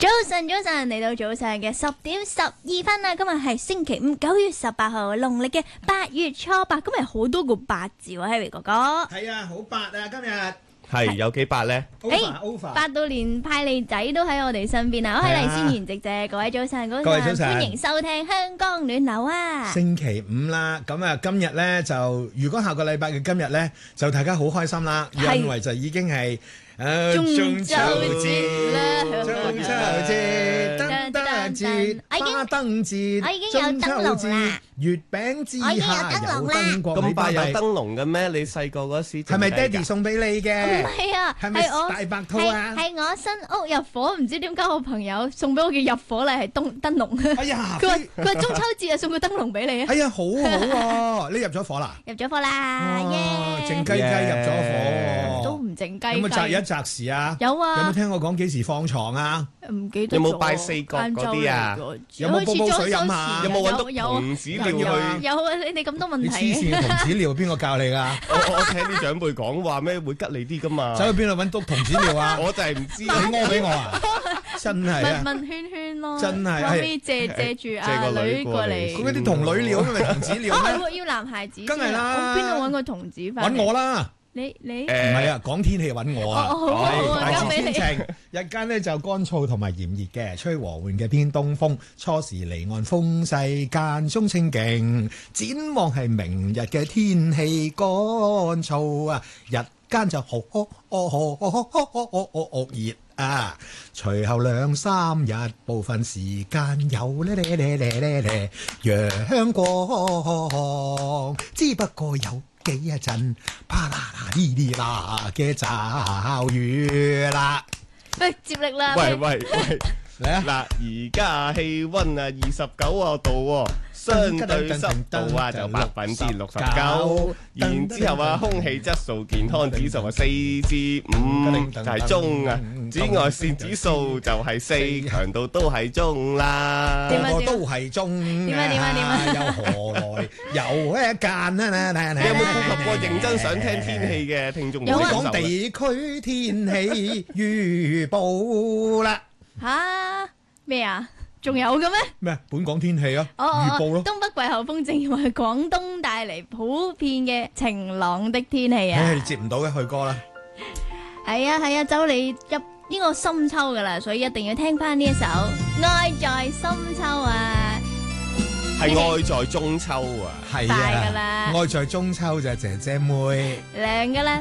早晨，嚟到早上嘅10:12啦！今日係星期5 9月18號，農曆嘅8月初8，今日好多個8字喎 ，Harry 哥哥。 係啊，好8啊！今日係有幾8咧 ？8到連派利仔都喺我哋身邊啊！我係黎先賢姐姐，各位早晨，歡迎收聽香江暖流啊！ 星期5啦，咁啊，今日咧就如果下個禮拜嘅今日咧，就大家好開心啦，因為就已經係中秋節啦，中秋節、燈節、花燈節、 我已經有燈籠啦， 月餅之下有燈光。 咁快有燈籠嘅咩？你細個嗰時係咪爹哋送俾你嘅？ 唔係啊， 係咪大白兔啊？ 係我新屋入伙，唔知點解我朋友送俾我嘅入伙禮係燈籠。 哎呀， 佢話中秋節啊，送個燈籠俾你啊！ 哎呀，好好喎，你入咗伙啦？ 入咗伙啦， 靜雞雞入咗伙， 都唔靜雞雞。 有冇擇日擇時啊？ 有啊。 有冇聽我講幾時放床啊？ 唔記得。 有冇拜四角嗰啲啊？ 有冇煲水飲下？ 有冇搵到童子尿去？ 有啊！你咁多問題。 你黐線嘅童子尿邊個教你㗎？ 我聽啲長輩講話咩會吉你啲㗎嘛？ 走去邊度搵篤童子尿啊？ 我就係唔知。 你屙俾我啊！真係啊！ 問圈圈咯。 真係。 可以借住阿女過嚟。 嗰啲童女尿咪童子尿咩？ 要男孩子。 梗係啦。 邊度搵個童子返？ 搵我啦！ 你唔係啊，講天氣揾我啊，大致天晴，日間咧就乾燥同埋炎熱嘅，吹和緩嘅偏東風，初時離岸風勢間中清勁，展望係明日嘅天氣乾燥啊，日間就好熱啊，隨後2-3日部分時間有陽光，只不過有幾一陣啪啦啦呢啲啦嘅驟雨啦， 喂，接力啦！ 喂，嚟啊！嗱，而家氣溫啊29度喎，相對濕度啊就69%，然之後啊空氣質素健康指數係4至5，就係中啊。紫外線指數就係4，強度都係中啦。 個個都係中。點啊？又何來有一間啊？ 你有冇顧及過認真想聽天氣嘅聽眾？ 有講地區天氣預報啦。 吓咩啊？仲有嘅咩？ 咩？本港天氣啊，預報咯。 東北季候風正為廣東帶嚟普遍嘅晴朗的天氣啊！ 你接唔到嘅，去歌啦。 係啊，就嚟入呢個深秋噶啦，所以一定要聽翻呢一首《愛在深秋》啊！ 係愛在中秋啊！ 係快噶啦！ 愛在中秋就係姐姐妹靚噶啦！